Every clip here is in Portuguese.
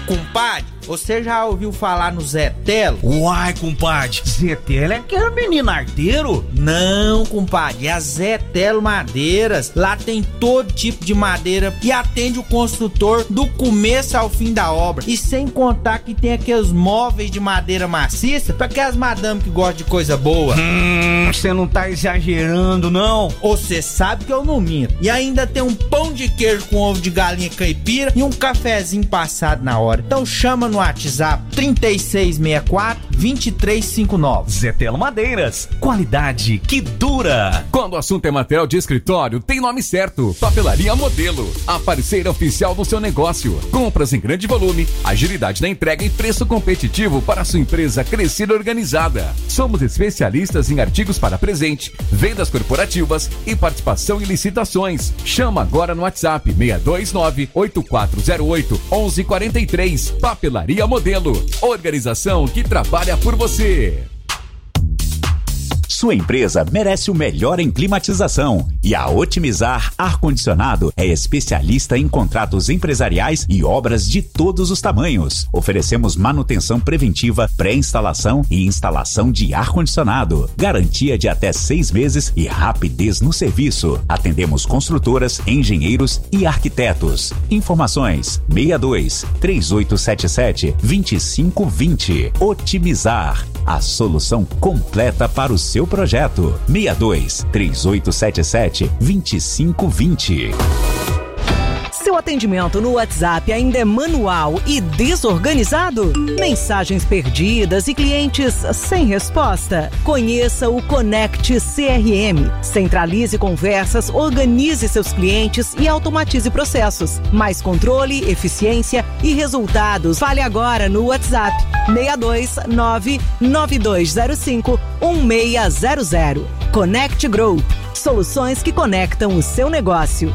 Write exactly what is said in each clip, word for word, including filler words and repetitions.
Compadre, você já ouviu falar no Zé Telo? Uai, compadre, Zé Telo é aquele menino arteiro? Não, compadre, é a Zé Telo Madeiras. Lá tem todo tipo de madeira e atende o construtor do começo ao fim da obra. E sem contar que tem aqueles móveis de madeira maciça pra aquelas madames que gostam de coisa boa. Hum, você não tá exagerando, não? Você sabe que eu não minto. E ainda tem um pão de queijo com ovo de galinha caipira e um cafezinho passado na hora. Então chama no WhatsApp trinta e seis sessenta e quatro, vinte e três cinquenta e nove. Zé Telo Madeiras, qualidade que dura. Quando o assunto é material de escritório, tem nome certo: Papelaria Modelo, a parceira oficial do seu negócio. Compras em grande volume, agilidade na entrega e preço competitivo para a sua empresa crescer organizada. Somos especialistas em artigos para presente, vendas corporativas e participação em licitações. Chama agora no WhatsApp seis dois nove, oito quatro zero oito, um um quatro três. Papelaria Modelo, organização que trabalha por você. Sua empresa merece o melhor em climatização e a Otimizar Ar-Condicionado é especialista em contratos empresariais e obras de todos os tamanhos. Oferecemos manutenção preventiva, pré-instalação e instalação de ar-condicionado. Garantia de até seis meses e rapidez no serviço. Atendemos construtoras, engenheiros e arquitetos. Informações seis dois, três oito sete sete, dois cinco dois zero. Otimizar, a solução completa para o seu projeto. seis dois, três oito sete sete, dois cinco dois zero. Seu atendimento no WhatsApp ainda é manual e desorganizado? Mensagens perdidas e clientes sem resposta? Conheça o Connect C R M. Centralize conversas, organize seus clientes e automatize processos. Mais controle, eficiência e resultados. Fale agora no WhatsApp seis dois nove, nove dois zero cinco, um seis zero zero. Connect Group. Soluções que conectam o seu negócio.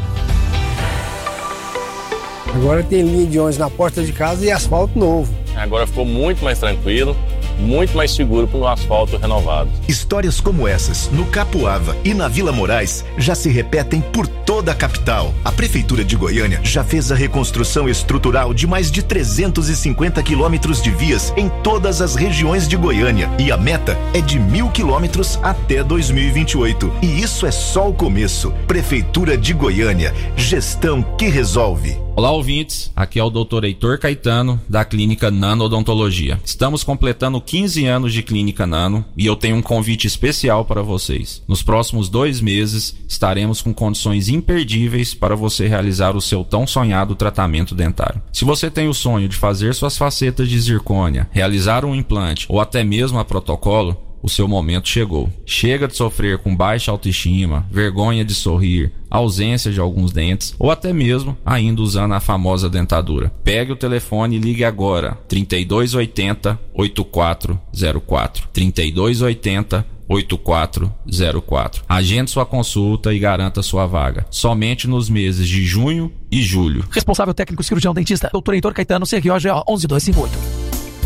Agora tem linha de ônibus na porta de casa e asfalto novo. Agora ficou muito mais tranquilo, muito mais seguro para o asfalto renovado. Histórias como essas, no Capuava e na Vila Moraes, já se repetem por toda a capital. A Prefeitura de Goiânia já fez a reconstrução estrutural de mais de trezentos e cinquenta quilômetros de vias em todas as regiões de Goiânia. E a meta é de mil quilômetros até dois mil e vinte e oito. E isso é só o começo. Prefeitura de Goiânia, gestão que resolve. Olá, ouvintes, aqui é o doutor Heitor Caetano, da Clínica Nano Odontologia. Estamos completando quinze anos de Clínica Nano e eu tenho um convite especial para vocês. Nos próximos dois meses, estaremos com condições imperdíveis para você realizar o seu tão sonhado tratamento dentário. Se você tem o sonho de fazer suas facetas de zircônia, realizar um implante ou até mesmo a protocolo, o seu momento chegou. Chega de sofrer com baixa autoestima, vergonha de sorrir, ausência de alguns dentes ou até mesmo ainda usando a famosa dentadura. Pegue o telefone e ligue agora. trinta e dois oitenta, oitenta e quatro zero quatro. trinta e dois oitenta, oitenta e quatro zero quatro. Agende sua consulta e garanta sua vaga. Somente nos meses de junho e julho. Responsável técnico cirurgião dentista, doutor Heitor Caetano, C R O G O um um dois cinco oito.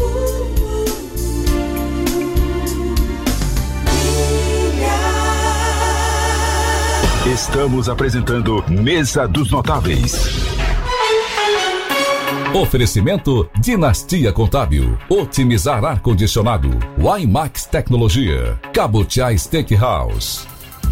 Estamos apresentando Mesa dos Notáveis. Oferecimento Dinastia Contábil, Otimizar Ar-Condicionado, Wimax Tecnologia, Cabotiá Steakhouse.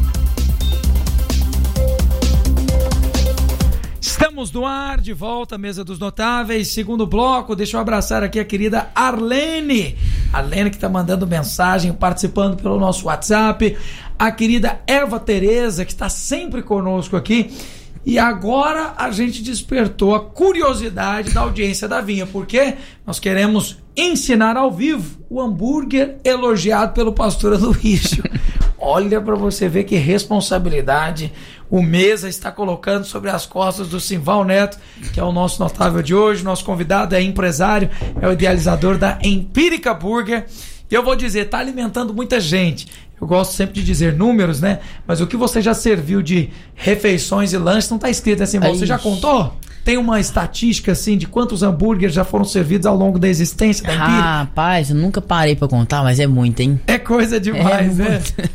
Estamos no ar, de volta, Mesa dos Notáveis, segundo bloco. Deixa eu abraçar aqui a querida Arlene. Arlene que tá mandando mensagem, participando pelo nosso WhatsApp. A querida Eva Tereza, que está sempre conosco aqui. E agora a gente despertou a curiosidade da audiência da Vinha, porque nós queremos ensinar ao vivo o hambúrguer elogiado pelo pastor Aloísio. Olha para você ver que responsabilidade o Mesa está colocando sobre as costas do Simval Neto, que é o nosso notável de hoje. Nosso convidado é empresário, é o idealizador da Empírica Burger. E eu vou dizer, tá alimentando muita gente. Eu gosto sempre de dizer números, né? Mas o que você já serviu de refeições e lanches não tá escrito assim, você já contou? Tem uma estatística, assim, de quantos hambúrgueres já foram servidos ao longo da existência da Empírica? Ah, rapaz, eu nunca parei pra contar, mas é muito, hein? É coisa demais, é né?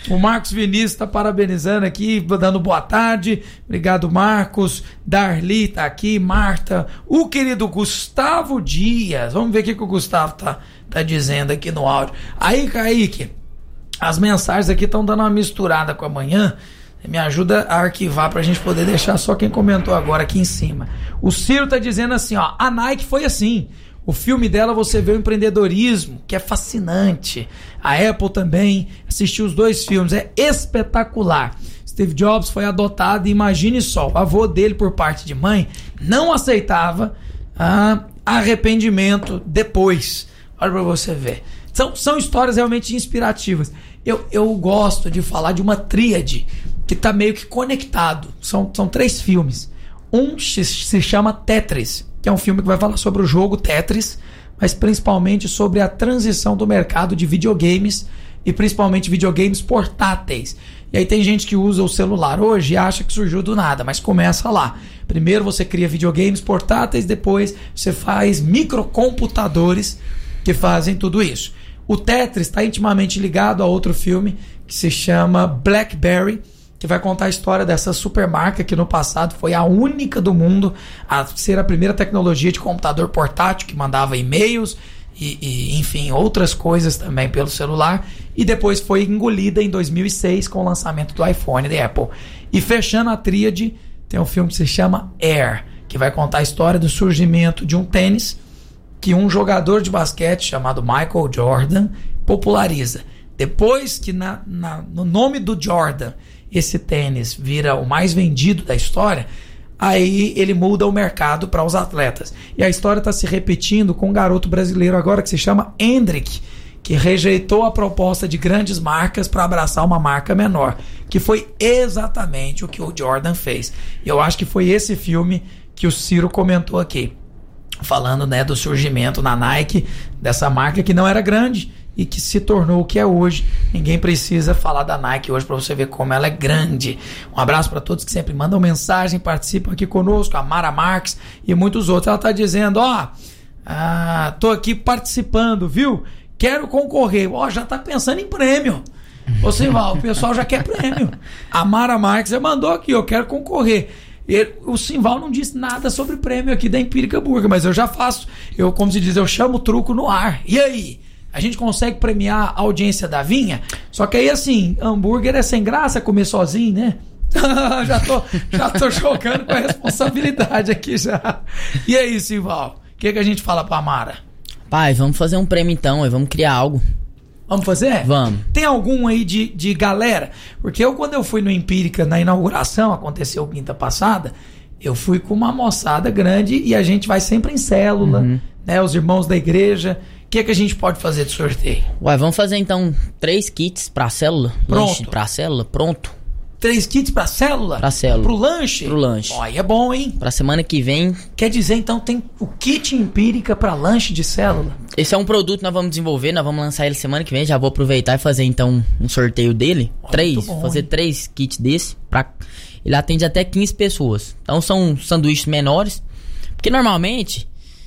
O Marcos Vinícius tá parabenizando aqui, dando boa tarde. Obrigado, Marcos. Darli tá aqui, Marta. O querido Gustavo Dias. Vamos ver o que, que o Gustavo tá, tá dizendo aqui no áudio. Aí, Kaique, as mensagens aqui estão dando uma misturada com a manhã. Me ajuda a arquivar pra gente poder deixar só quem comentou agora aqui em cima. O Ciro tá dizendo assim, ó, a Nike foi assim. O filme dela você vê o empreendedorismo, que é fascinante. A Apple também assistiu os dois filmes, é espetacular. Steve Jobs foi adotado e imagine só, o avô dele por parte de mãe não aceitava ah, arrependimento depois. Olha pra você ver. São, são histórias realmente inspirativas. Eu, eu gosto de falar de uma tríade que tá meio que conectado. São, são três filmes. Um se, se chama Tetris, que é um filme que vai falar sobre o jogo Tetris, mas principalmente sobre a transição do mercado de videogames e principalmente videogames portáteis. E aí tem gente que usa o celular hoje e acha que surgiu do nada, mas começa lá. Primeiro você cria videogames portáteis, depois você faz microcomputadores que fazem tudo isso. O Tetris está intimamente ligado a outro filme que se chama Blackberry, que vai contar a história dessa supermarca que no passado foi a única do mundo a ser a primeira tecnologia de computador portátil que mandava e-mails e, e enfim, outras coisas também pelo celular, e depois foi engolida em dois mil e seis com o lançamento do iPhone da Apple. E fechando a tríade, tem um filme que se chama Air, que vai contar a história do surgimento de um tênis que um jogador de basquete chamado Michael Jordan populariza. Depois que na, na, no nome do Jordan esse tênis vira o mais vendido da história, aí ele muda o mercado para os atletas. E a história está se repetindo com um garoto brasileiro agora que se chama Hendrick, que rejeitou a proposta de grandes marcas para abraçar uma marca menor, que foi exatamente o que o Jordan fez. E eu acho que foi esse filme que o Ciro comentou aqui, falando, né, do surgimento na Nike dessa marca que não era grande e que se tornou o que é hoje. Ninguém precisa falar da Nike hoje para você ver como ela é grande. Um abraço para todos que sempre mandam mensagem, participam aqui conosco, a Mara Marques e muitos outros. Ela tá dizendo, ó, ah, tô aqui participando, viu? Quero concorrer. Ó, já tá pensando em prêmio. Ô Simval, o pessoal já quer prêmio. A Mara Marques já mandou aqui, eu quero concorrer. Ele, o Simval não disse nada sobre prêmio aqui da Empírica Burger, mas eu já faço. Eu, como se diz, eu chamo o truco no ar. E aí? A gente consegue premiar a audiência da Vinha? Só que aí, assim, hambúrguer é sem graça comer sozinho, né? já, tô, já tô jogando com a responsabilidade aqui já. E aí, Simval? O que, que a gente fala pra Mara? Pai, vamos fazer um prêmio então, vamos criar algo. Vamos fazer? Vamos. Tem algum aí de, de galera? Porque eu, quando eu fui no Empírica, na inauguração, aconteceu quinta passada, eu fui com uma moçada grande e a gente vai sempre em célula, uhum. né? Os irmãos da igreja. O que, é que a gente pode fazer de sorteio? Ué, vamos fazer então três kits pra célula. Pronto. Lanche pra célula, pronto. Três kits pra célula? Pra célula. Pro lanche? Pro lanche. Ó, aí é bom, hein? Pra semana que vem. Quer dizer, então, tem o kit Empírica pra lanche de célula? Esse é um produto que nós vamos desenvolver, nós vamos lançar ele semana que vem. Já vou aproveitar e fazer então um sorteio dele. Ó, três, bom, fazer hein? três kits desse. Pra... Ele atende até quinze pessoas. Então são sanduíches menores. Porque normalmente...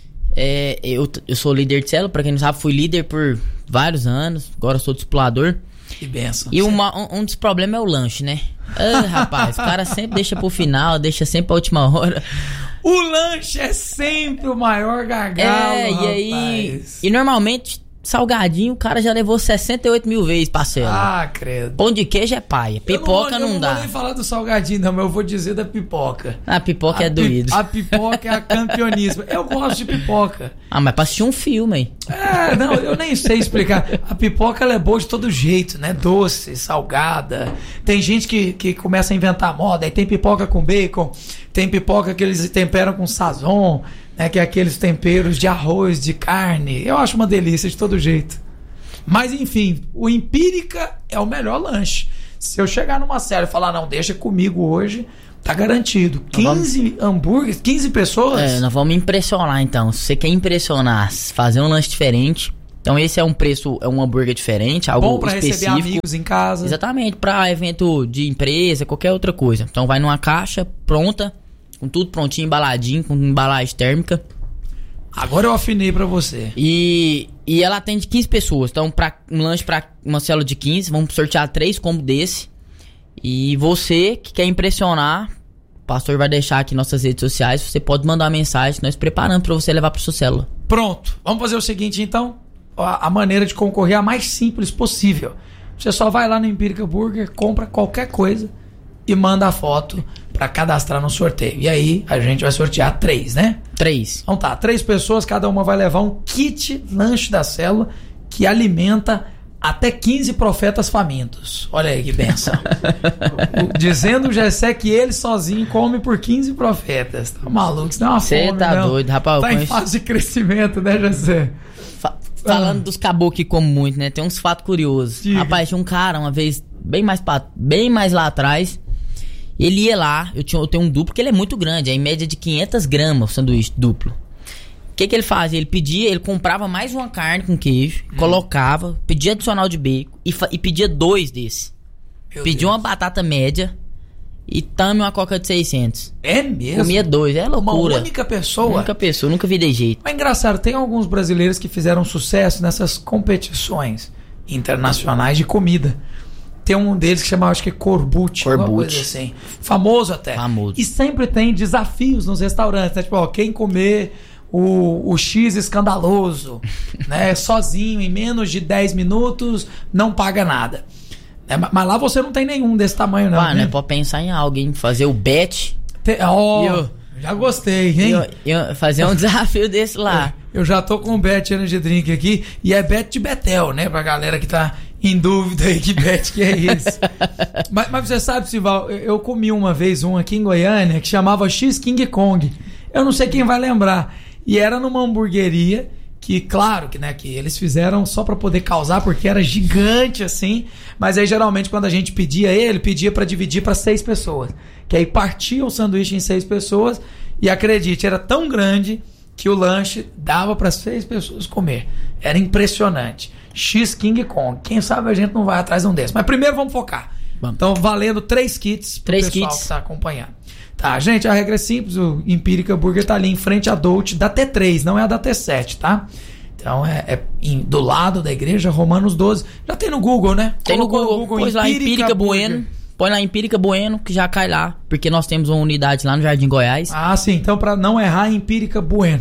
É, eu, eu sou líder de célula, pra quem não sabe, fui líder por vários anos. Agora eu sou discipulador. Que benção. E uma, um, um dos problemas é o lanche, né? Ah, rapaz, o cara sempre deixa pro final, deixa sempre pra última hora. O lanche é sempre o maior gargalo, É, rapaz. e aí... E normalmente, salgadinho, o cara já levou sessenta e oito mil vezes pra célula. Ah, credo. Pão de queijo é paia, pipoca eu não, não, eu dá. não vou nem falar do salgadinho, não, mas eu vou dizer da pipoca. A pipoca a é doído. Pi, a pipoca é a campeonismo. Eu gosto de pipoca. Ah, mas pra assistir um filme aí. É, não, eu nem sei explicar. A pipoca, ela é boa de todo jeito, né? Doce, salgada. Tem gente que, que começa a inventar moda. Aí tem pipoca com bacon, tem pipoca que eles temperam com sazon, né? Que é aqueles temperos de arroz, de carne. Eu acho uma delícia de todo jeito. Mas enfim, o Empírica é o melhor lanche. Se eu chegar numa série e falar, não, deixa comigo hoje, tá garantido. quinze vamos... hambúrgueres, quinze pessoas? É, nós vamos impressionar então. Se você quer impressionar, fazer um lanche diferente, então esse é um preço, é um hambúrguer diferente, algo bom pra específico. Receber amigos em casa. Exatamente, pra evento de empresa, qualquer outra coisa. Então vai numa caixa pronta, com tudo prontinho, embaladinho, com embalagem térmica. Agora eu afinei pra você. E, e ela atende quinze pessoas. Então, pra, um lanche pra uma célula de quinze, vamos sortear três combos desse. E você que quer impressionar, o pastor vai deixar aqui nossas redes sociais. Você pode mandar uma mensagem, nós preparamos pra você levar pra sua célula. Pronto. Vamos fazer o seguinte, então. A, a maneira de concorrer é a mais simples possível. Você só vai lá no Empírica Burger, compra qualquer coisa e manda a foto pra cadastrar no sorteio. E aí a gente vai sortear três, né? Três. Então tá, três pessoas, cada uma vai levar um kit lanche da célula que alimenta até quinze profetas famintos. Olha aí que benção. Dizendo o Gessé que ele sozinho come por quinze profetas. Tá maluco? Isso não é uma fome, Você tá não. doido, rapaz. Tá em conheço... fase de crescimento, né, Gessé? Fa- falando ah. dos caboclos que comem muito, né? Tem uns fatos curiosos. Diga. Rapaz, tinha um cara uma vez, bem mais, pra... bem mais lá atrás. Ele ia lá, eu, tinha, eu tenho um duplo que ele é muito grande, é em média de quinhentas gramas o sanduíche duplo. O que que ele fazia? Ele pedia, ele comprava mais uma carne com queijo, hum. colocava, pedia adicional de bacon e, fa- e pedia dois desse. Meu pedia Deus. Uma batata média e tame uma coca de seiscentos. É mesmo? Comia dois, é loucura. Uma única pessoa? Uma única pessoa, nunca vi de jeito. Mas é engraçado, tem alguns brasileiros que fizeram sucesso nessas competições internacionais de comida. Tem um deles que chama, acho que é Corbucci, Corbucci. Uma coisa assim. Famoso até. Famoso. E sempre tem desafios nos restaurantes, né? Tipo, ó, quem comer o, o X escandaloso, né? Sozinho, em menos de dez minutos, não paga nada. É, mas lá você não tem nenhum desse tamanho, não. Ah, né? né? Pode pensar em alguém, fazer o bet. Te, ó, eu, já gostei, hein? Eu, eu fazer um desafio desse lá. Eu, eu já tô com o Bet Energy Drink aqui, e é Bet de Betel, né? Pra galera que tá em dúvida aí que Bet que é esse. mas, mas você sabe, Sival, eu, eu comi uma vez um aqui em Goiânia que chamava X King Kong. Eu não sei quem vai lembrar. E era numa hamburgueria que, claro, que, né, que eles fizeram só pra poder causar, porque era gigante assim. Mas aí, geralmente, quando a gente pedia ele, pedia pra dividir pra seis pessoas. Que aí partia o sanduíche em seis pessoas. E acredite, era tão grande que o lanche dava pra seis pessoas comer. Era impressionante. X King Kong. Quem sabe a gente não vai atrás de um desses. Mas primeiro vamos focar. Vamos. Então, valendo três kits pro três pessoal kits. que tá acompanhando. Tá, gente, a regra é simples. O Empírica Burger tá ali em frente à Dolce da T três, não é a da T sete, tá? Então, é, é em, do lado da igreja, Romanos doze. Já tem no Google, né? Tem no Google. no Google Pois lá, Empírica Bueno. Põe lá Empírica Bueno, que já cai lá. Porque nós temos uma unidade lá no Jardim Goiás. Ah, sim. Então, pra não errar, Empírica Bueno.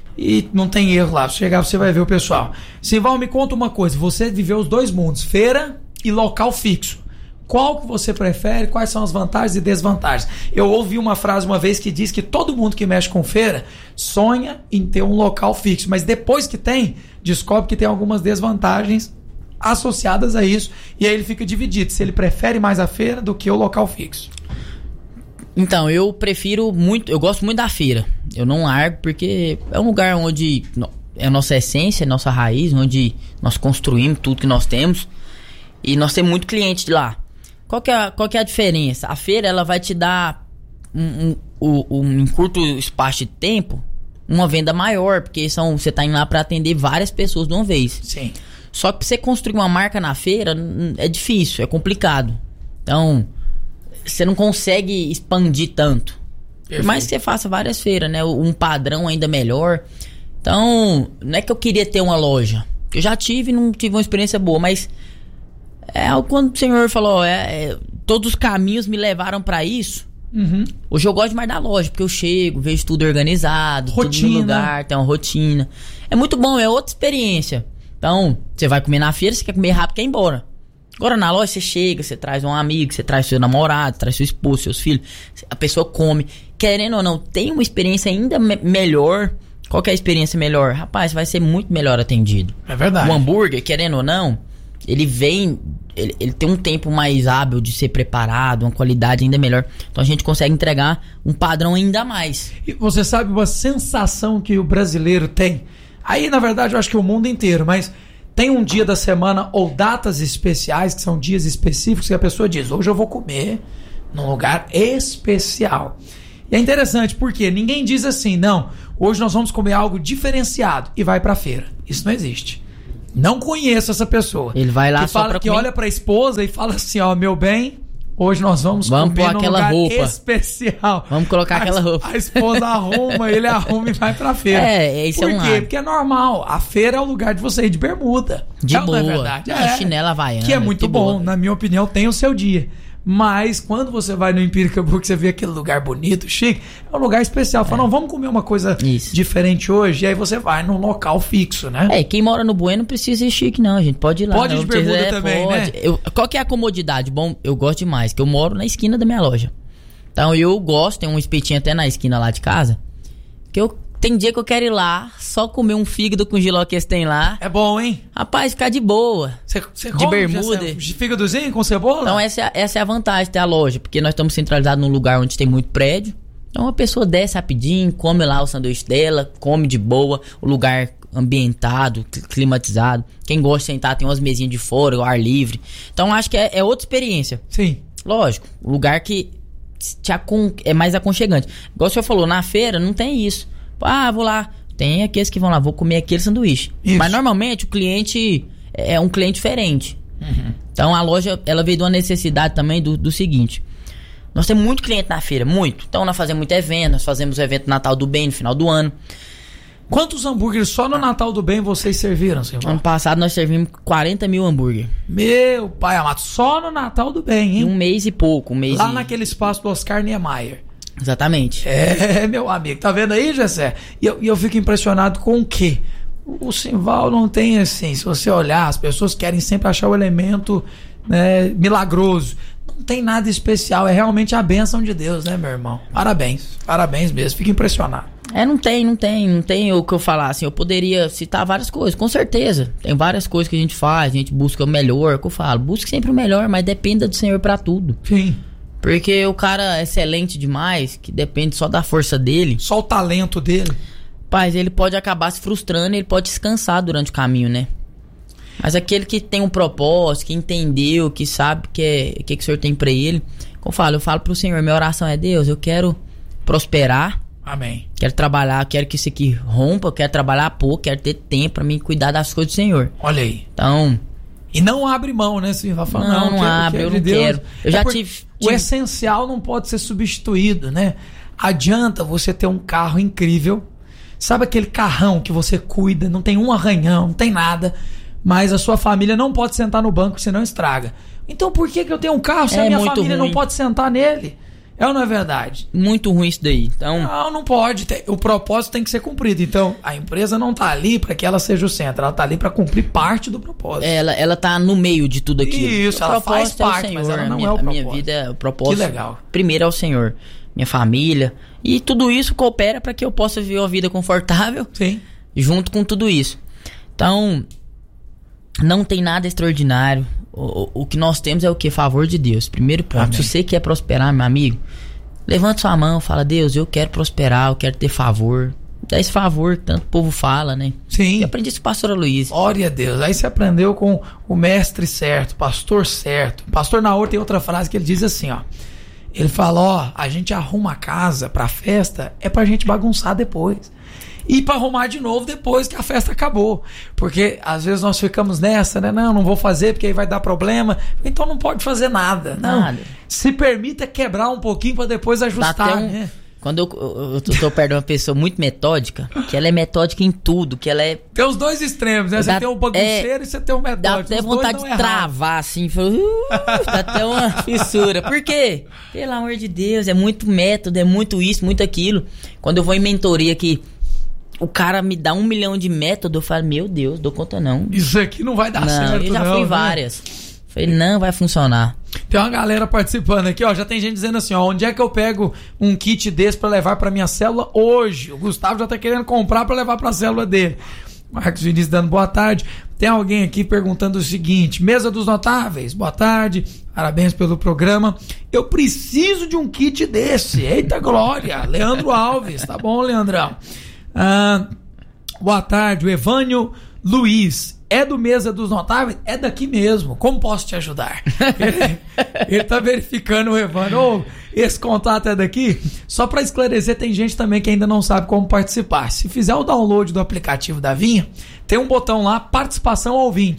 E não tem erro lá. Se chegar, você vai ver o pessoal. Sival, me conta uma coisa. Você viveu os dois mundos, feira e local fixo. Qual que você prefere? Quais são as vantagens e desvantagens? Eu ouvi uma frase uma vez que diz que todo mundo que mexe com feira sonha em ter um local fixo. Mas depois que tem, descobre que tem algumas desvantagens associadas a isso. E aí ele fica dividido. Se ele prefere mais a feira do que o local fixo. Então, eu prefiro muito, eu gosto muito da feira. Eu não largo porque é um lugar onde é a nossa essência, a nossa raiz, onde nós construímos tudo que nós temos. E nós temos muito cliente de lá. Qual que é, qual que é a diferença? A feira, ela vai te dar, um, um, um, em curto espaço de tempo, uma venda maior. Porque são, você tá indo lá para atender várias pessoas de uma vez. Sim. Só que pra você construir uma marca na feira, é difícil, é complicado. Então, você não consegue expandir tanto. Por mais que você faça várias feiras, né? Um padrão ainda melhor. Então, não é que eu queria ter uma loja. Eu já tive, não tive uma experiência boa, mas é quando o senhor falou, é, é, todos os caminhos me levaram pra isso. Uhum. Hoje eu gosto mais da loja, porque eu chego, vejo tudo organizado, rotina. Tudo no lugar, tem uma rotina. É muito bom, é outra experiência. Então, você vai comer na feira, você quer comer rápido, quer ir embora. Agora na loja você chega, você traz um amigo, você traz seu namorado, traz sua esposa, seus filhos, a pessoa come. Querendo ou não, tem uma experiência ainda me- melhor. Qual que é a experiência melhor? Rapaz, vai ser muito melhor atendido. É verdade. O hambúrguer, querendo ou não, ele vem, ele, ele tem um tempo mais hábil de ser preparado, uma qualidade ainda melhor. Então a gente consegue entregar um padrão ainda mais. E você sabe uma sensação que o brasileiro tem? Aí, na verdade, eu acho que o mundo inteiro, mas tem um dia da semana ou datas especiais, que são dias específicos, que a pessoa diz, hoje eu vou comer num lugar especial. E é interessante, porque ninguém diz assim, não, hoje nós vamos comer algo diferenciado e vai pra feira. Isso não existe. Não conheço essa pessoa. Ele vai lá que só fala, pra que comer. olha pra esposa e fala assim, ó, meu bem, Hoje nós vamos, vamos comer pôr num aquela lugar roupa especial. Vamos colocar a, aquela roupa. A esposa arruma, ele arruma e vai pra feira. É, isso Por é um quê? lado. Porque é normal. A feira é o lugar de você ir de bermuda. De é, boa. Não é verdade? É, É, chinela havaiana. que é muito de bom. boa. Na minha opinião, tem o seu dia. Mas quando você vai no Empírica Book, você vê aquele lugar bonito, chique, é um lugar especial. Fala, é. não, vamos comer uma coisa Isso. diferente hoje. E aí você vai num local fixo, né? É, quem mora no Bueno não precisa ir chique, não, gente. Pode ir lá. Pode ir não, de bermuda quiser, também, pode. né? Eu, qual que é a comodidade? Bom, eu gosto demais, que eu moro na esquina da minha loja. Então eu gosto, tem um espetinho até na esquina lá de casa, que eu... Tem dia que eu quero ir lá, só comer um fígado com giló que eles têm lá. É bom, hein? Rapaz, ficar de boa. Cê, cê de bermuda. De fígadozinho com cebola? Então essa é, essa é a vantagem de ter a loja, porque nós estamos centralizados num lugar onde tem muito prédio. Então a pessoa desce rapidinho, come lá o sanduíche dela, come de boa, o lugar ambientado, climatizado. Quem gosta de sentar tem umas mesinhas de fora, o ar livre. Então acho que é, é outra experiência. Sim. Lógico, um lugar que te acon- é mais aconchegante. Igual o senhor falou, na feira não tem isso. Ah, vou lá. Tem aqueles que vão lá, vou comer aquele sanduíche. Isso. Mas normalmente o cliente é um cliente diferente. Uhum. Então a loja, ela veio de uma necessidade também do, do seguinte. Nós temos muito cliente na feira, muito. Então nós fazemos muito evento, nós fazemos o evento Natal do Bem no final do ano. Quantos hambúrgueres só no Natal do Bem vocês serviram, senhor? Ano passado nós servimos quarenta mil hambúrguer. Meu pai amado, só no Natal do Bem, hein? Um mês e pouco, um mês Lá e... naquele espaço do Oscar Niemeyer. Exatamente. É, meu amigo, tá vendo aí, Gessé? E eu, eu fico impressionado com o quê? O, o Simval não tem assim, se você olhar, as pessoas querem sempre achar o elemento, né, milagroso. Não tem nada especial, é realmente a bênção de Deus, né, meu irmão? Parabéns, parabéns mesmo, fico impressionado. É, não tem, não tem, não tem o que eu falar, assim, eu poderia citar várias coisas, com certeza. Tem várias coisas que a gente faz, a gente busca o melhor, que eu falo, busque sempre o melhor, mas dependa do Senhor pra tudo. Sim. Porque o cara é excelente demais, que depende só da força dele. Só o talento dele. Paz, ele pode acabar se frustrando, ele pode descansar durante o caminho, né? Mas aquele que tem um propósito, que entendeu, que sabe que é, que, que o Senhor tem pra ele. Como eu falo, eu falo pro Senhor, minha oração é, Deus, eu quero prosperar. Amém. Quero trabalhar, quero que isso aqui rompa, eu quero trabalhar pouco, quero ter tempo pra mim cuidar das coisas do Senhor. Olha aí. Então... E não abre mão, né? Você vai falar, não, não, não abre, eu não Deus. quero. Eu é já tive, tive... O essencial não pode ser substituído, né? Adianta você ter um carro incrível. Sabe aquele carrão que você cuida, não tem um arranhão, não tem nada, mas a sua família não pode sentar no banco, senão estraga. Então por que, que eu tenho um carro se é a minha família ruim. Não pode sentar nele? É ou não é verdade? Muito ruim isso daí. Então... Não, não pode. O propósito tem que ser cumprido. Então, a empresa não tá ali para que ela seja o centro. Ela tá ali para cumprir parte do propósito. Ela, ela tá no meio de tudo aquilo. Isso, o ela faz parte, é Senhor, mas ela não minha, é o propósito. A minha vida é o propósito. Que legal. Primeiro é o Senhor. Minha família. E tudo isso coopera para que eu possa viver uma vida confortável. Sim. Junto com tudo isso. Então, não tem nada extraordinário. O, o que nós temos é o que? Favor de Deus. Primeiro ponto. Amém. Se você quer prosperar, meu amigo, levanta sua mão, fala, Deus, eu quero prosperar, eu quero ter favor. Dá esse favor, tanto o povo fala, né? Sim. Eu aprendi isso com o pastor Aloysio. Glória a Deus. Aí você aprendeu com o mestre certo, pastor certo. O pastor Naor tem outra frase que ele diz assim, ó. Ele fala, ó, a gente arruma a casa pra festa, é pra gente bagunçar depois. E pra arrumar de novo depois que a festa acabou. Porque às vezes nós ficamos nessa, né? Não, não vou fazer porque aí vai dar problema. Então não pode fazer nada. Não. Nada. Se permita quebrar um pouquinho pra depois ajustar. Um, né? Quando eu, eu, eu tô perto de uma pessoa muito metódica, que ela é metódica em tudo, que ela é... Tem os dois extremos, né? Dá, você tem um bagunceiro é, e você tem um metódico. Dá até vontade de travar, assim. Uh, dá até uma fissura. Por quê? Pelo amor de Deus, é muito método, é muito isso, muito aquilo. Quando eu vou em mentoria que o cara me dá um milhão de método, eu falo, meu Deus, dou conta não. Isso aqui não vai dar não, certo, eu já não, fui né? várias. Falei, não vai funcionar. Tem uma galera participando aqui, ó. Já tem gente dizendo assim, ó. Onde é que eu pego um kit desse pra levar pra minha célula hoje? O Gustavo já tá querendo comprar pra levar pra célula dele. Marcos Vinícius dando boa tarde. Tem alguém aqui perguntando o seguinte: Mesa dos Notáveis, boa tarde. Parabéns pelo programa. Eu preciso de um kit desse. Eita glória. Leandro Alves. Tá bom, Leandrão? Ah, boa tarde. O Evânio Luiz. É do Mesa dos Notáveis? É daqui mesmo. Como posso te ajudar? ele, ele tá verificando o Evandro. Oh, esse contato é daqui? Só para esclarecer, tem gente também que ainda não sabe como participar. Se fizer o download do aplicativo da Vinha, tem um botão lá, participação ouvinte.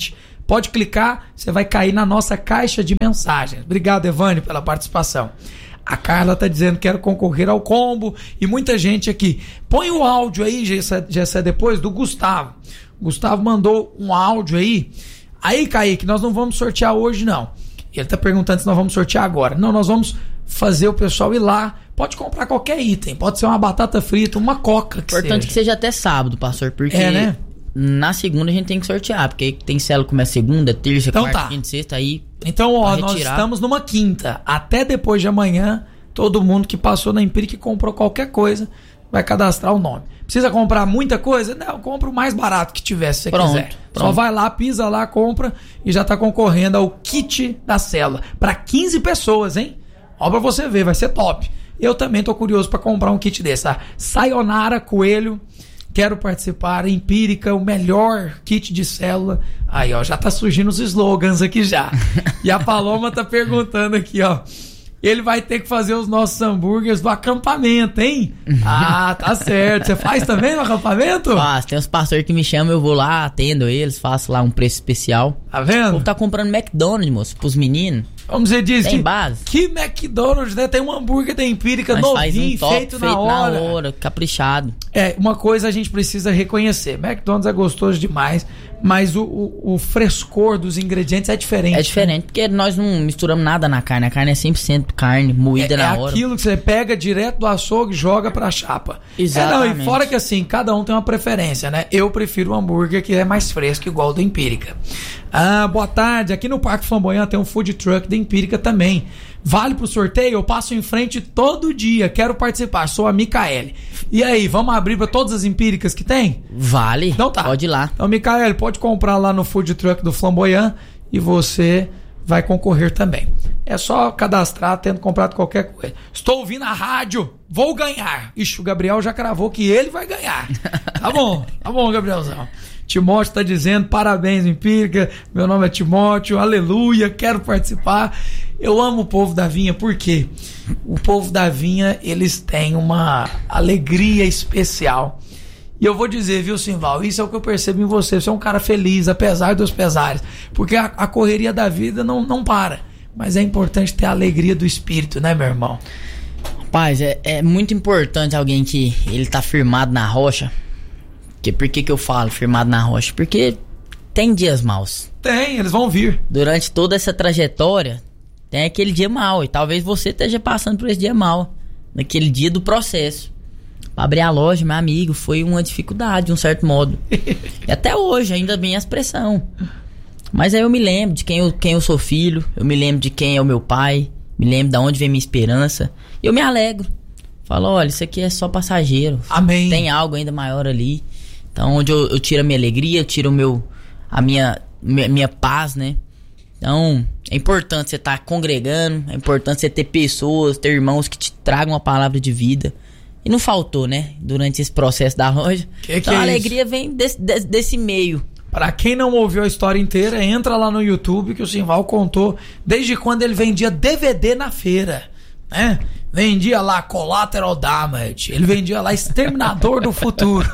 Pode clicar, você vai cair na nossa caixa de mensagens. Obrigado, Evane, pela participação. A Carla tá dizendo que quero concorrer ao combo e muita gente aqui. Põe o áudio aí, Gessé, depois, do Gustavo. O Gustavo mandou um áudio aí. Aí, Kaique, nós não vamos sortear hoje, não. Ele tá perguntando se nós vamos sortear agora. Não, nós vamos fazer o pessoal ir lá. Pode comprar qualquer item. Pode ser uma batata frita, uma coca. Que Importante seja. que seja até sábado, pastor, porque é, né? na segunda a gente tem que sortear, porque tem célula que começa segunda, terça, então quarta, tá. quinta, sexta, aí... Então, ó, nós estamos numa quinta. Até depois de amanhã, todo mundo que passou na Empírica e comprou qualquer coisa vai cadastrar o nome. Precisa comprar muita coisa? Não, compra o mais barato que tiver, se você pronto, quiser. Pronto. Só vai lá, pisa lá, compra e já tá concorrendo ao kit da célula. Pra quinze pessoas, hein? Ó, pra você ver, vai ser top. Eu também tô curioso pra comprar um kit desse, tá? Sayonara Coelho, quero participar. Empírica, o melhor kit de célula. Aí, ó, já tá surgindo os slogans aqui já. E a Paloma tá perguntando aqui, ó. Ele vai ter que fazer os nossos hambúrgueres do acampamento, hein? Ah, tá certo. Você faz também no acampamento? Faz. Tem uns pastores que me chamam, eu vou lá, atendo eles, faço lá um preço especial. Tá vendo? O povo tá comprando McDonald's, moço, pros meninos. Como você diz, tem que, base. Que McDonald's, né? Tem um hambúrguer da Empírica novinho, um top, feito, feito na hora. na hora, caprichado. É, uma coisa a gente precisa reconhecer. McDonald's é gostoso demais, mas o, o, o frescor dos ingredientes é diferente. É diferente, né? Porque nós não misturamos nada na carne. A carne é cem por cento carne, moída é, na é hora. É aquilo que você pega direto do açougue e joga pra chapa. Exatamente. É, não, e fora que assim, cada um tem uma preferência, né? Eu prefiro o hambúrguer que é mais fresco, igual o da Empírica. Ah, boa tarde. Aqui no Parque Flamboyant tem um food truck da Empírica também. Vale pro sorteio? Eu passo em frente todo dia. Quero participar. Sou a Micaele. E aí, vamos abrir pra todas as Empíricas que tem? Vale. Então tá. Pode ir lá. Então, Micaele, pode comprar lá no food truck do Flamboyant e você vai concorrer também. É só cadastrar tendo comprado qualquer coisa. Estou ouvindo a rádio, vou ganhar. Ixi, o Gabriel já cravou que ele vai ganhar. Tá bom, tá bom, Gabrielzão. Timóteo está dizendo, parabéns, Empírica, meu nome é Timóteo, aleluia, quero participar. Eu amo o povo da Vinha, por quê? O povo da Vinha, eles têm uma alegria especial. E eu vou dizer, viu, Simval, isso é o que eu percebo em você, você é um cara feliz, apesar dos pesares, porque a, a correria da vida não, não para, mas é importante ter a alegria do espírito, né, meu irmão? Rapaz, é, é muito importante alguém que ele tá firmado na rocha. Que, por que que eu falo firmado na rocha? Porque tem dias maus. Tem, eles vão vir. Durante toda essa trajetória, tem aquele dia mau. E talvez você esteja passando por esse dia mau. Naquele dia do processo. Pra abrir a loja, meu amigo, foi uma dificuldade, de um certo modo. E até hoje, ainda bem as pressão. Mas aí eu me lembro de quem eu, quem eu sou filho. Eu me lembro de quem é o meu pai. Me lembro de onde vem minha esperança. E eu me alegro. Falo, olha, isso aqui é só passageiro. Amém. Tem algo ainda maior ali. Então, onde eu, eu tiro a minha alegria, eu tiro o meu, a minha, minha, minha paz, né? Então, é importante você estar tá congregando, é importante você ter pessoas, ter irmãos que te tragam uma palavra de vida. E não faltou, né? Durante esse processo da loja. Que então, que é a isso? alegria vem desse, desse, desse meio. Pra quem não ouviu a história inteira, entra lá no YouTube que o Simval contou desde quando ele vendia D V D na feira, né? Vendia lá Collateral Damage. Ele vendia lá Exterminador do Futuro.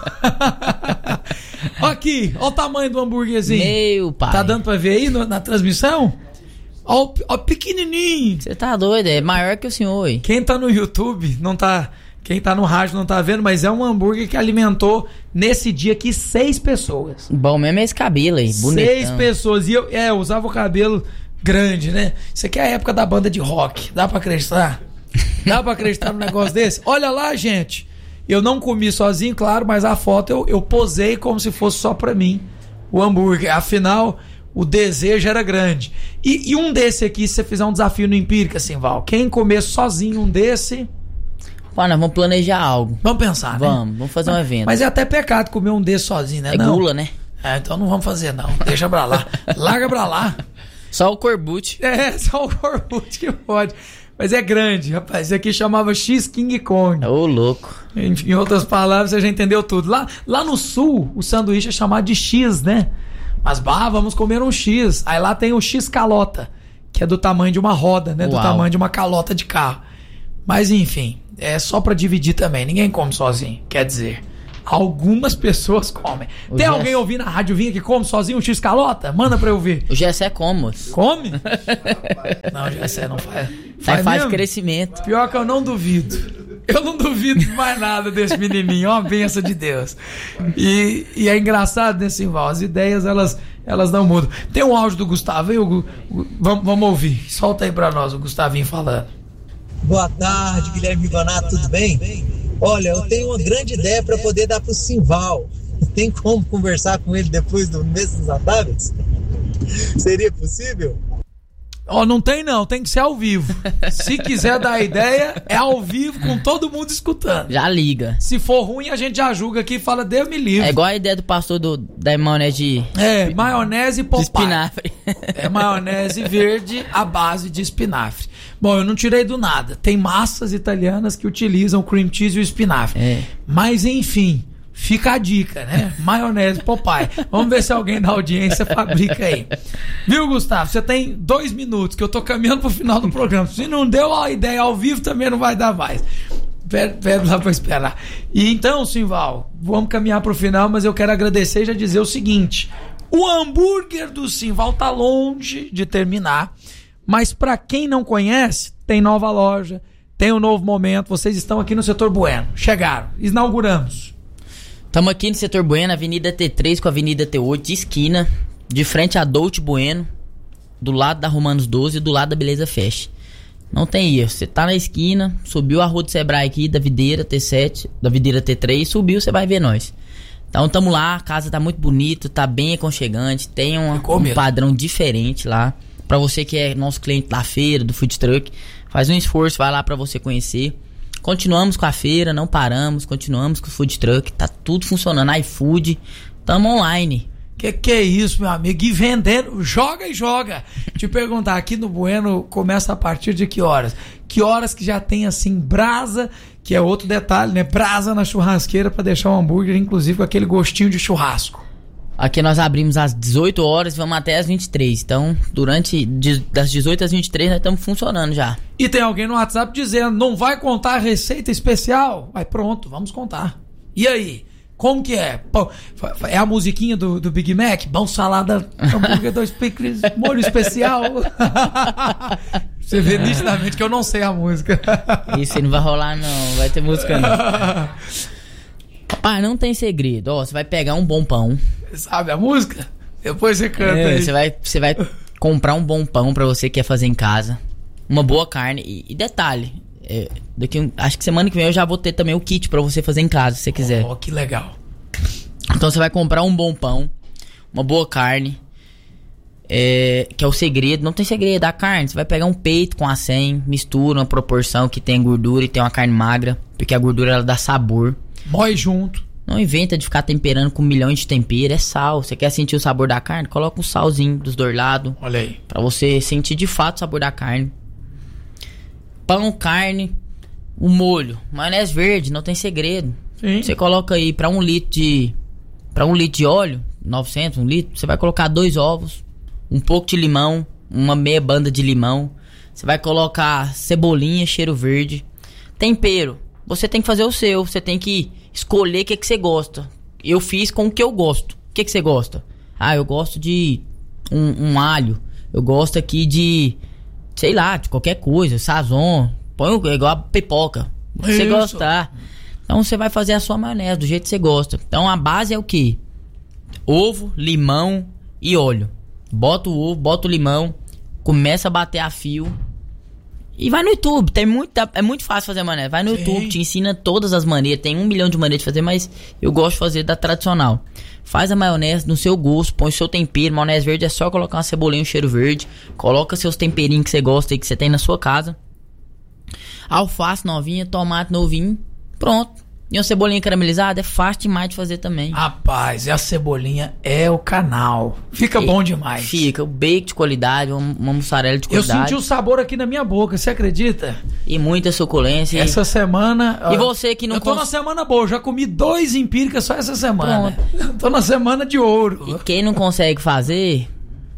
Aqui, olha o tamanho do hambúrguerzinho. Meu pai. Tá dando pra ver aí no, na transmissão? Ó, ó, pequenininho. Você tá doido, é maior que o senhor. Hein? Quem tá no YouTube não tá... Quem tá no rádio não tá vendo, mas é um hambúrguer que alimentou nesse dia aqui seis pessoas. Bom mesmo é esse cabelo aí, bonitão. Seis pessoas. E eu, é, eu usava o cabelo grande, né? Isso aqui é a época da banda de rock. Dá pra acreditar? Dá pra acreditar num negócio desse? Olha lá, gente. Eu não comi sozinho, claro, mas a foto eu, eu posei como se fosse só pra mim o hambúrguer. Afinal, o desejo era grande. E, e um desse aqui, se você fizer um desafio no Empírica, assim, Val, quem comer sozinho um desse... Pô, nós vamos planejar algo. Vamos pensar, né? Vamos, vamos fazer um mas, evento. Mas é até pecado comer um desse sozinho, né? É não. gula, né? É, então não vamos fazer, não. Deixa pra lá. Larga pra lá. Só o Corbucci. É, só o Corbucci que pode. Mas é grande, rapaz. Isso aqui chamava X King Kong. Ô, louco. Em, em outras palavras, você já entendeu tudo. Lá, lá no sul, o sanduíche é chamado de X, né? Mas, bah, vamos comer um X. Aí lá tem o X calota, que é do tamanho de uma roda, né? Uau. Do tamanho de uma calota de carro. Mas, enfim, é só pra dividir também. Ninguém come sozinho, quer dizer. Algumas pessoas comem. O Tem Gess... alguém ouvindo a Rádio Vinha que come sozinho um X-calota? Manda pra eu ver. O Gessé come, moço. Come? Não, o Gessé não faz. Faz, faz crescimento. Pior que eu não duvido. Eu não duvido de mais nada desse menininho. É uma benção de Deus. E, e é engraçado, né, Simval? As ideias, elas, elas não mudam. Tem um áudio do Gustavo aí, o, o, vamos, vamos ouvir. Solta aí pra nós o Gustavinho falando. Boa tarde, Guilherme Ivanato, tudo bem? Olha, eu tenho uma grande ideia para poder dar pro Simval. Tem como conversar com ele depois do mês dos notáveis? Seria possível? Ó, oh, não tem não, tem que ser ao vivo. Se quiser dar ideia, é ao vivo com todo mundo escutando. Já liga. Se for ruim, a gente já julga aqui e fala, Deus me livre. É igual a ideia do pastor do, da maionese de... É, maionese e Popeye. De espinafre. É maionese verde à base de espinafre. Bom, eu não tirei do nada. Tem massas italianas que utilizam o cream cheese e o espinafre. É. Mas, enfim... Fica a dica, né? Maionese Popeye. Vamos ver se alguém da audiência fabrica aí. Viu, Gustavo? Você tem dois minutos, que eu tô caminhando pro final do programa. Se não deu a ideia ao vivo, também não vai dar mais. Pede lá pra esperar. E então, Simval, vamos caminhar pro final, mas eu quero agradecer e já dizer o seguinte. O hambúrguer do Simval tá longe de terminar, mas pra quem não conhece, tem nova loja, tem um novo momento. Vocês estão aqui no Setor Bueno. Chegaram. Inauguramos. Estamos aqui no Setor Bueno, Avenida T três com a Avenida T oito, de esquina, de frente a Dolce Bueno, do lado da Romanos doze e do lado da Beleza Fest. Não tem erro, você tá na esquina, subiu a rua do Sebrae aqui, da Videira T sete, da Videira T três, subiu, você vai ver nós. Então tamo lá, a casa tá muito bonita, tá bem aconchegante, tem um, um padrão diferente lá. Pra você que é nosso cliente da feira, do food truck, faz um esforço, vai lá pra você conhecer. Continuamos com a feira, não paramos, continuamos com o food truck, tá tudo funcionando, iFood, tamo online. Que que é isso, meu amigo? E vendendo, joga e joga. Te perguntar, aqui no Bueno começa a partir de que horas? Que horas que já tem assim brasa, que é outro detalhe, né? Brasa na churrasqueira pra deixar o hambúrguer, inclusive com aquele gostinho de churrasco. Aqui nós abrimos às dezoito horas e vamos até às vinte e três. Então, durante de, das dezoito às vinte e três nós estamos funcionando já. E tem alguém no WhatsApp dizendo, não vai contar a receita especial? Aí pronto, vamos contar. E aí? Como que é? Pô, é a musiquinha do, do Big Mac? Bom, salada, hambúrguer, dois picles, molho especial. Você vê nitidamente que eu não sei a música. Isso aí não vai rolar não, vai ter música não. Papai, não tem segredo. Ó, você vai pegar um bom pão. Sabe a música? Depois você canta é, aí. Você vai, você vai comprar um bom pão pra você que quer fazer em casa. Uma boa carne. E, e detalhe, é, daqui, acho que semana que vem eu já vou ter também o kit pra você fazer em casa, se você quiser. Oh, que legal. Então você vai comprar um bom pão, uma boa carne, é, que é o segredo. Não tem segredo, a carne. Você vai pegar um peito com acém, mistura uma proporção que tem gordura e tem uma carne magra, porque a gordura ela dá sabor. Mói junto. Não inventa de ficar temperando com milhões de temperos, é sal. Você quer sentir o sabor da carne? Coloca um salzinho dos dois lados. Olha aí. Pra você sentir de fato o sabor da carne. Pão, carne, o molho. Maionese verde, não tem segredo. Sim. Você coloca aí pra um litro de... Pra um litro de óleo, novecentos, um litro, você vai colocar dois ovos, um pouco de limão, uma meia banda de limão. Você vai colocar cebolinha, cheiro verde. Tempero. Você tem que fazer o seu, você tem que escolher o que, que você gosta. Eu fiz com o que eu gosto. O que, que você gosta? Ah, eu gosto de um, um alho. Eu gosto aqui de, sei lá, de qualquer coisa, sazon. Põe igual a pipoca. O que você gostar. Então você vai fazer a sua maionese do jeito que você gosta. Então a base é o quê? Ovo, limão e óleo. Bota o ovo, bota o limão, começa a bater a fio. E vai no YouTube, tem muito, é muito fácil fazer maionese. Vai no Sim. YouTube, te ensina todas as maneiras. Tem um milhão de maneiras de fazer, mas eu gosto de fazer da tradicional. Faz a maionese no seu gosto, põe o seu tempero. Maionese verde é só colocar uma cebolinha, um cheiro verde. Coloca seus temperinhos que você gosta e que você tem na sua casa. Alface novinha, tomate novinho. Pronto. E uma cebolinha caramelizada é fácil demais de fazer também. Rapaz, e a cebolinha é o canal. Fica e bom demais. Fica, o bacon de qualidade, uma, uma mussarela de qualidade. Eu senti o sabor aqui na minha boca, você acredita? E muita suculência. Essa semana... E você que não... Eu tô cons... na semana boa, já comi dois empíricas só essa semana. Pronto. Tô na semana de ouro. E quem não consegue fazer,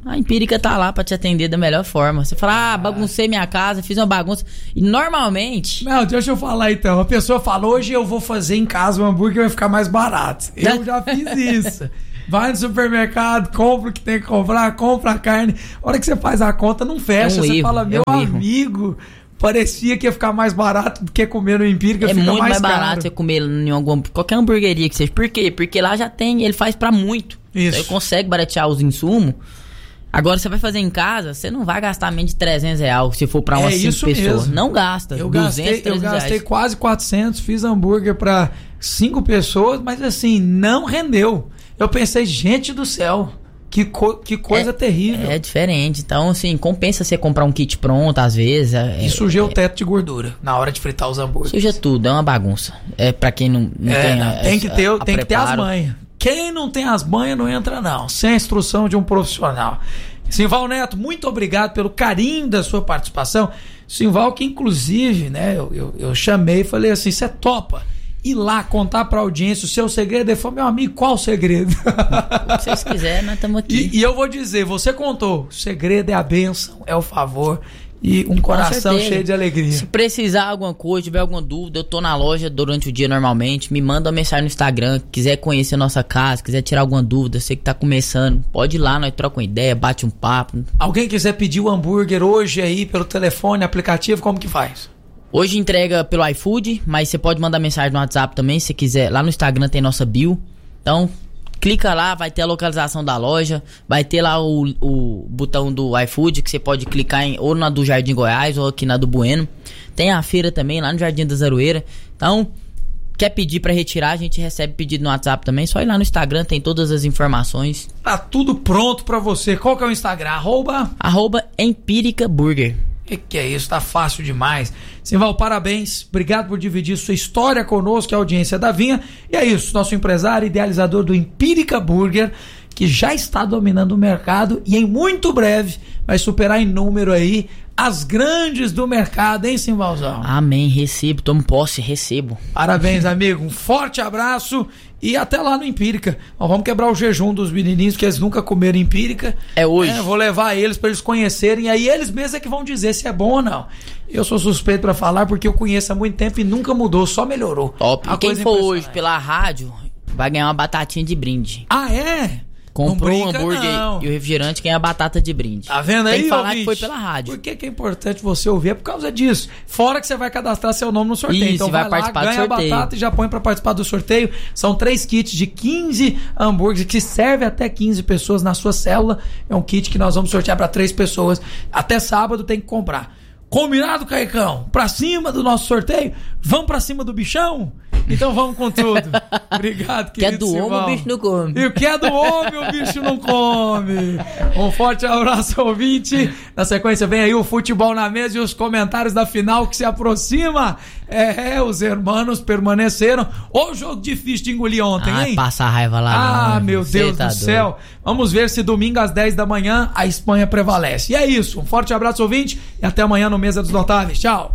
A Empírica tá lá pra te atender da melhor forma. Você fala, ah, baguncei minha casa, fiz uma bagunça. E normalmente... Não, deixa eu falar então. A pessoa fala, hoje eu vou fazer em casa um hambúrguer, vai ficar mais barato. Eu já fiz isso. Vai no supermercado, compra o que tem que comprar, compra a carne. A hora que você faz a conta, não fecha. É um você erro, fala, meu é um amigo... Erro. Parecia que ia ficar mais barato do que comer no Empírica, é fica muito mais, mais barato caro. você comer em alguma, qualquer hamburgueria que seja. Por quê? Porque lá já tem, ele faz pra muito. Isso. Você consegue baratear os insumos. Agora você vai fazer em casa, você não vai gastar menos de trezentos reais se for pra umas é cinco pessoas. Mesmo. Não gasta. Eu duzentos, gastei, eu gastei reais. quase quatrocentos, fiz hambúrguer pra cinco pessoas, mas assim, não rendeu. Eu pensei, gente do céu... Que, co- que coisa é, terrível. É diferente. Então, assim, compensa você comprar um kit pronto, às vezes. É, e suja é, o teto de gordura na hora de fritar os hambúrgueres. Suja tudo, é uma bagunça. É pra quem não, não é, tem... Não, a, tem, que ter, a, a tem que ter as manhas. Quem não tem as manhas não entra não. Sem a instrução de um profissional. Simval Neto, muito obrigado pelo carinho da sua participação. Simval que inclusive, né, eu, eu, eu chamei e falei assim, você topa ir lá contar pra audiência o seu segredo? Ele falou, meu amigo, qual o segredo? Se vocês quiserem, nós estamos aqui. E, e eu vou dizer, você contou, o segredo é a bênção, é o favor e um coração cheio de alegria. Se precisar alguma coisa, tiver alguma dúvida, eu tô na loja durante o dia normalmente, me manda uma mensagem no Instagram, quiser conhecer a nossa casa, quiser tirar alguma dúvida, você que tá começando, pode ir lá, nós trocamos uma ideia, bate um papo. Alguém quiser pedir o hambúrguer hoje aí pelo telefone, aplicativo, como que faz? Hoje entrega pelo iFood, mas você pode mandar mensagem no WhatsApp também, se quiser. Lá no Instagram tem nossa bio. Então, clica lá, vai ter a localização da loja, vai ter lá o, o botão do iFood, que você pode clicar em, ou na do Jardim Goiás ou aqui na do Bueno. Tem a feira também, lá no Jardim da Zaroeira. Então, quer pedir pra retirar, a gente recebe pedido no WhatsApp também. Só ir lá no Instagram, tem todas as informações. Tá tudo pronto pra você. Qual que é o Instagram? Arroba? Arroba Empírica Burger. Que que é isso? Tá fácil demais. Simval, parabéns. Obrigado por dividir sua história conosco, a audiência da Vinha. E é isso, nosso empresário, idealizador do Empírica Burger, que já está dominando o mercado e em muito breve vai superar em número aí as grandes do mercado, hein, Simvalzão? Amém, recebo, tomo posse, recebo. Parabéns, amigo. Um forte abraço e até lá no Empírica. Ó, vamos quebrar o jejum dos menininhos, que eles nunca comeram Empírica. É hoje. É, vou levar eles pra eles conhecerem, e aí eles mesmos é que vão dizer se é bom ou não. Eu sou suspeito pra falar porque eu conheço há muito tempo e nunca mudou, só melhorou. Top. E quem for hoje pela rádio vai ganhar uma batatinha de brinde. Ah, é? Comprou um hambúrguer não. E o refrigerante ganha a batata de brinde. Tá vendo aí, tem que falar ouvinte? Que foi pela rádio. Por que que é importante você ouvir? É por causa disso. Fora que você vai cadastrar seu nome no sorteio. Isso, então vai, vai participar lá, do ganha sorteio. a batata e já põe pra participar do sorteio. São três kits de quinze hambúrgueres que serve até quinze pessoas na sua célula. É um kit que nós vamos sortear pra três pessoas. Até sábado tem que comprar. Combinado, Caicão? Pra cima do nosso sorteio? Vamos pra cima do bichão? Então vamos com tudo. Obrigado, querido. Que é do Simval. homem, o bicho não come. E o que é do homem, o bicho não come. Um forte abraço, ouvinte. Na sequência vem aí o Futebol na Mesa e os comentários da final que se aproxima. É, os hermanos permaneceram. Ô, jogo difícil de engolir ontem, Ai, hein? passa raiva lá. Ah, não, meu Deus tá do céu. doido. Vamos ver se domingo às dez da manhã a Espanha prevalece. E é isso. Um forte abraço, ouvinte. E até amanhã no Mesa dos Notáveis. Tchau.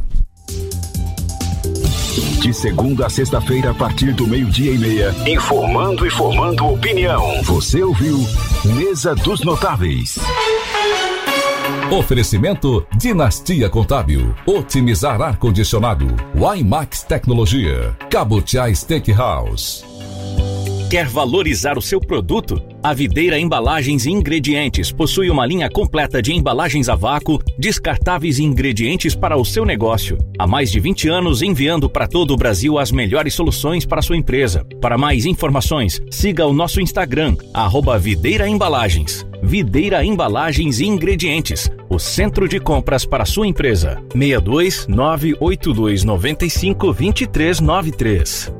De segunda a sexta-feira, a partir do meio-dia e meia, informando e formando opinião. Você ouviu Mesa dos Notáveis. Oferecimento Dinastia Contábil, otimizar ar-condicionado, Wimax Tecnologia, Cabotiá Steakhouse. Quer valorizar o seu produto? A Videira Embalagens e Ingredientes possui uma linha completa de embalagens a vácuo, descartáveis e ingredientes para o seu negócio. Há mais de vinte anos enviando para todo o Brasil as melhores soluções para a sua empresa. Para mais informações, siga o nosso Instagram, arroba Videira Embalagens. Videira Embalagens e Ingredientes, o centro de compras para a sua empresa. seis dois nove oito dois nove cinco dois três nove três.